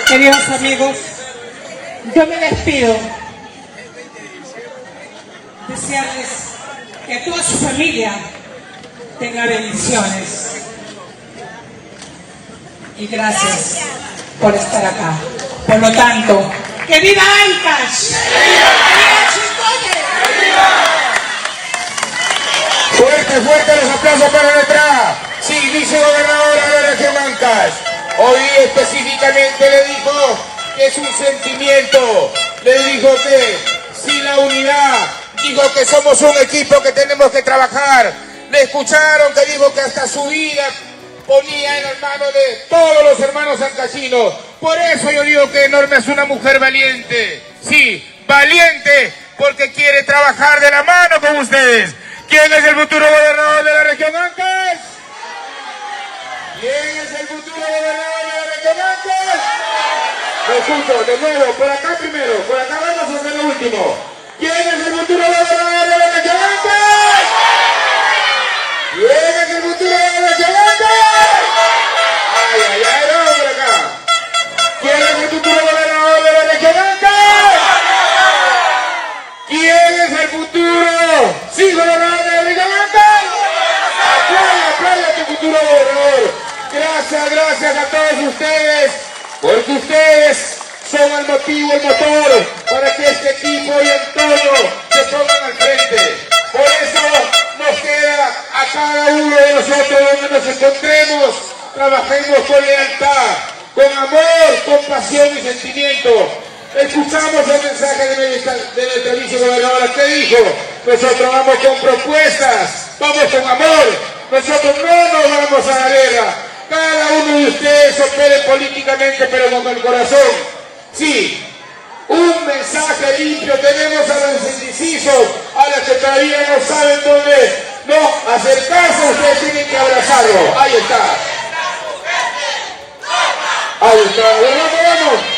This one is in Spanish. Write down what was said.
Queridos amigos, yo me despido, desearles que toda su familia tenga bendiciones y gracias por estar acá. Por lo tanto, ¡que viva Ancash! Fuerte los aplausos para nuestra vicegobernadora de la región Ancash. Hoy específicamente le dijo que es un sentimiento, le dijo que sin la unidad, dijo que somos un equipo que tenemos que trabajar. Le escucharon que dijo que hasta su vida ponía en las manos de todos los hermanos ancachinos. Por eso yo digo que Norma es una mujer valiente. Sí, valiente porque quiere trabajar de la mano con ustedes. ¿Quién es el futuro gobernador de la región Ancash? ¿Quién es el futuro gobernador de la región Ancash? Lo escucho de nuevo, por acá primero, por acá vamos a hacer lo último. ¿Quién es el futuro gobernador de la región Ancash? ¿Quién es el futuro de la región Ancash? Ay, vamos por acá. ¿Quién es el futuro gobernador de la región Ancash? ¿Quién es el futuro? Sí, gobernador de la región Ancash. Aplauda tu futuro gobernador. Gracias a todos ustedes, porque ustedes son el motivo, el motor para que este equipo y Antonio se pongan al frente. Por eso nos queda a cada uno de nosotros donde nos encontremos, trabajemos con lealtad, con amor, con pasión y sentimiento. Escuchamos el mensaje de nuestra vicegobernadora que dijo: nosotros vamos con propuestas, vamos con amor, nosotros no nos vamos a la guerra. Cada uno de ustedes opere políticamente, pero con el corazón. Sí, un mensaje limpio tenemos a los indecisos, a los que todavía no saben dónde no acercarse. Ustedes tienen que abrazarlo. Ahí está. Ahí está. Vamos.